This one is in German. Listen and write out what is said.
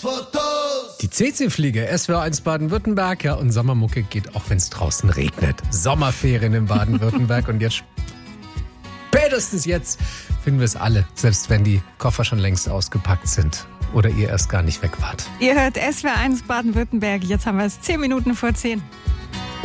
Die CC-Fliege, SWR1 Baden-Württemberg, ja, und Sommermucke geht auch, wenn es draußen regnet. Sommerferien in Baden-Württemberg und jetzt, spätestens jetzt, finden wir es alle, selbst wenn die Koffer schon längst ausgepackt sind oder ihr erst gar nicht weg wart. Ihr hört SWR1 Baden-Württemberg, jetzt haben wir es 10 Minuten vor 10.